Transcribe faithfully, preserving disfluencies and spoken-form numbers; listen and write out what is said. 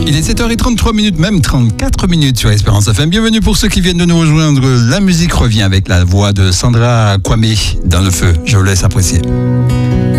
Il est sept heures trente-trois minutes, même trente-quatre minutes sur Espérance F M. Bienvenue pour ceux qui viennent de nous rejoindre. La musique revient avec la voix de Sandra Kwame dans le feu. Je vous laisse apprécier.